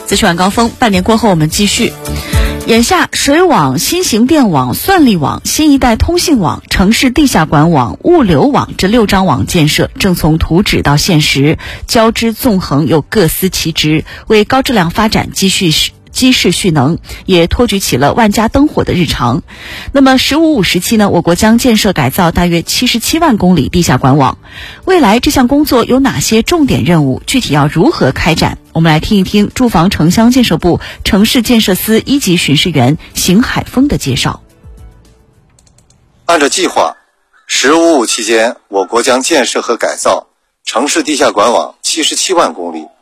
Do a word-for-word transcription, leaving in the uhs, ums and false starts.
资讯晚高峰，半年过后我们继续。眼下，水网、新型电网、算力网、新一代通信网、城市地下管网、物流网这六张网建设正从图纸到现实，交织纵横又各司其职，为高质量发展积蓄积蓄蓄能，也托举起了万家灯火的日常。那么十五五时期呢，我国将建设改造大约七十七万公里地下管网。未来这项工作有哪些重点任务？具体要如何开展？我们来听一听住房城乡建设部城市建设司一级巡视员邢海峰的介绍。 按照计划，十五五期间，我国将建设和改造城市地下管网七十七万公里，